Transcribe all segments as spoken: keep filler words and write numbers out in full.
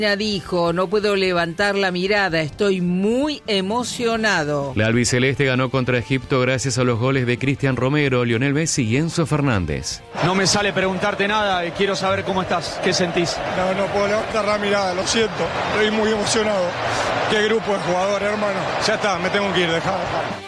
Dijo, no puedo levantar la mirada, estoy muy emocionado. La albiceleste ganó contra Egipto gracias a los goles de Cristian Romero, Lionel Messi y Enzo Fernández. No me sale preguntarte nada, quiero saber cómo estás, qué sentís. No, no puedo levantar la mirada, lo siento, estoy muy emocionado. Qué grupo de jugadores, hermano. Ya está, me tengo que ir, dejá, dejá.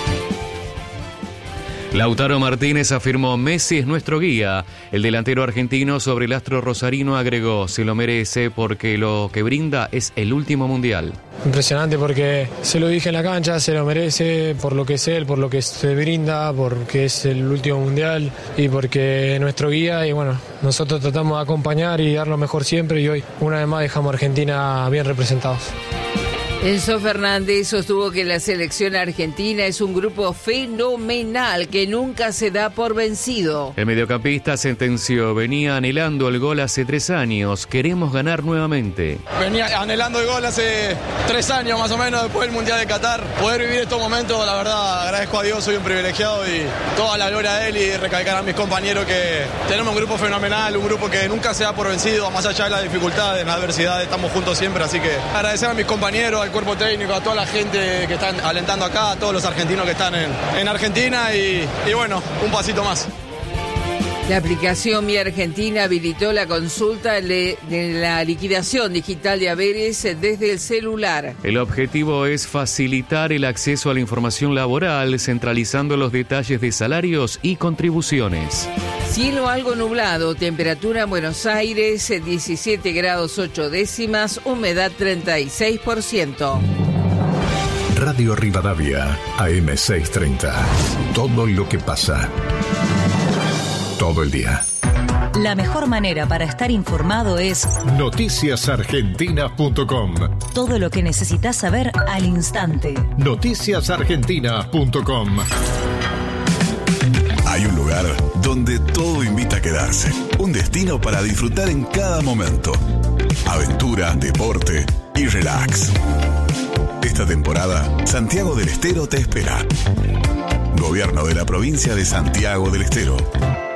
Lautaro Martínez afirmó: Messi es nuestro guía. El delantero argentino sobre el astro rosarino agregó: se lo merece porque lo que brinda es el último mundial. Impresionante porque se lo dije en la cancha, se lo merece por lo que es él, por lo que se brinda, porque es el último mundial y porque es nuestro guía. Y bueno, nosotros tratamos de acompañar y dar lo mejor siempre, y hoy una vez más dejamos a Argentina bien representados. Enzo Fernández sostuvo que la selección argentina es un grupo fenomenal que nunca se da por vencido. El mediocampista sentenció: venía anhelando el gol hace tres años, queremos ganar nuevamente. Venía anhelando el gol hace tres años más o menos después del Mundial de Qatar. Poder vivir estos momentos, la verdad, agradezco a Dios, soy un privilegiado y toda la gloria a él, y recalcar a mis compañeros que tenemos un grupo fenomenal, un grupo que nunca se da por vencido, más allá de las dificultades, en la adversidad, estamos juntos siempre, así que agradecer a mis compañeros, al cuerpo técnico, a toda la gente que están alentando acá, a todos los argentinos que están en, en Argentina y, y bueno, un pasito más. La aplicación Mi Argentina habilitó la consulta de la liquidación digital de haberes desde el celular. El objetivo es facilitar el acceso a la información laboral, centralizando los detalles de salarios y contribuciones. Cielo algo nublado, temperatura en Buenos Aires diecisiete grados ocho décimas, humedad treinta y seis por ciento. Radio Rivadavia, A M seiscientos treinta. Todo lo que pasa. Todo el día. La mejor manera para estar informado es noticias argentinas punto com. Todo lo que necesitas saber al instante. noticias argentinas punto com. Hay un lugar donde todo invita a quedarse. Un destino para disfrutar en cada momento. Aventura, deporte y relax. Esta temporada, Santiago del Estero te espera. Gobierno de la provincia de Santiago del Estero.